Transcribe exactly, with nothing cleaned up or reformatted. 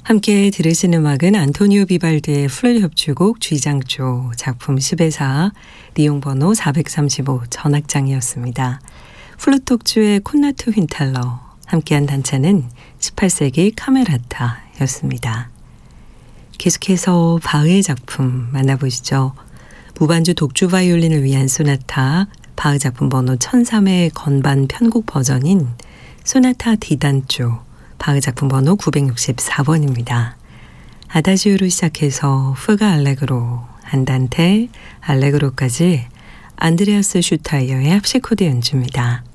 함께 들으신 음악은 안토니오 비발디의 플룻 협주곡 쥐장조 작품 십의 사 리용번호 사백삼십오 전악장이었습니다. 플룻 독주의 콘라투 휜탈러 함께한 단체는 십팔 세기 카메라타였습니다. 계속해서 바흐의 작품 만나보시죠. 무반주 독주 바이올린을 위한 소나타 바흐 작품 번호 천삼의 건반 편곡 버전인 소나타 디단조 바흐 작품 번호 구백육십사 번입니다. 아다지오로 시작해서 푸가 알레그로, 안단테, 알레그로까지 안드레아스 슈타이어의 합시 코드 연주입니다.